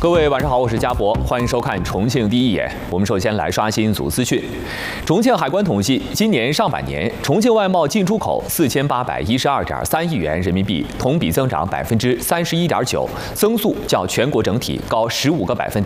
各位晚上好，我是嘉博，欢迎收看《重庆第一眼》。我们首先来刷新一组资讯。重庆海关统计，今年上半年重庆外贸进出口4812.3亿元人民币，同比增长31.9%，增速较全国整体高15个百分点。